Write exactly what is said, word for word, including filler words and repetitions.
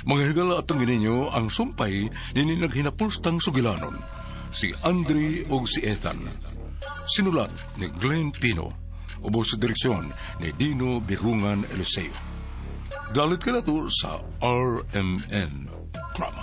Mga higala atong gininyo ang sumpay nini naghinapulstang sugilanon, si Andre o si Ethan. Sinulat ni Glenn Pino, ubos sa direksyon ni Dino Birungan Eliseo. Dalit ka na to sa R M N Drama.